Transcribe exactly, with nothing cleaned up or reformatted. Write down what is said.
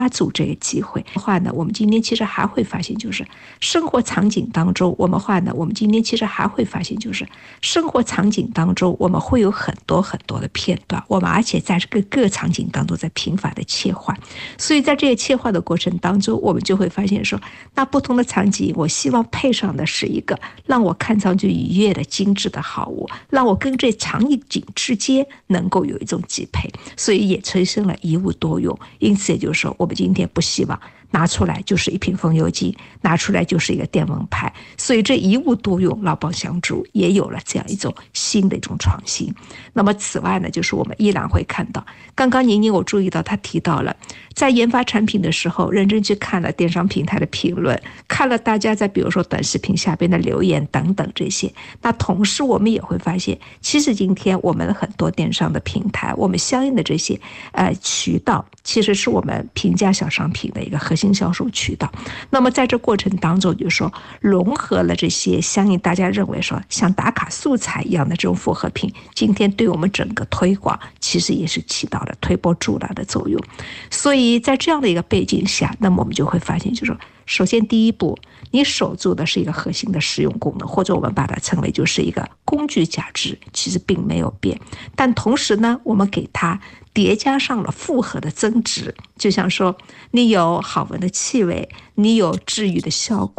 足这个机会的话呢，我们今天其实还会发现，就是生活场景当中，我们话呢，我们今天其实还会发现，就是生活场景当中，我们会有很多很多的片段，我们而且在这个各场景当中在频繁的切换，所以在这些切换的过程当中，我们就会发现说，那不同的场景，我希望配上的是一个让我看上去愉悦的精致的好物，让我跟这场景之间能够有一种匹配，所以也催生了一物多用。因此也就是说，我们今天不希望拿出来就是一瓶风油精，拿出来就是一个电蚊拍，所以这一物多用，劳邦香烛也有了这样一种新的一种创新。那么此外呢，就是我们依然会看到，刚刚宁宁我注意到他提到了，在研发产品的时候，认真去看了电商平台的评论，看了大家在比如说短视频下边的留言等等这些。那同时我们也会发现，其实今天我们很多电商的平台，我们相应的这些呃渠道，其实是我们平价小商品的一个核心销售渠道。那么在这过程当中，就是说融合了这些相应大家认为说像打卡素材一样的这种复合品，今天对我们整个推广其实也是起到了推波助澜的作用。所以在这样的一个背景下，那么我们就会发现，就是说首先第一步，你守住的是一个核心的实用功能，或者我们把它称为就是一个工具价值，其实并没有变。但同时呢，我们给它叠加上了复合的增值，就像说你有好闻的气味，你有治愈的效果。